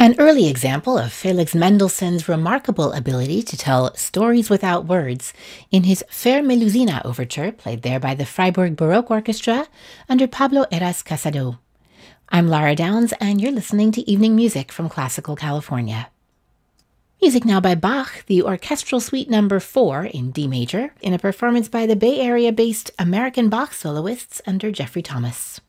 An early example of Felix Mendelssohn's remarkable ability to tell stories without words in his Fair Melusina overture, played there by the Freiburg Baroque Orchestra under Pablo Eras Casado. I'm Lara Downs, and you're listening to Evening Music from Classical California. Music now by Bach, the Orchestral Suite No. 4 in D major, in a performance by the Bay Area-based American Bach soloists under Jeffrey Thomas.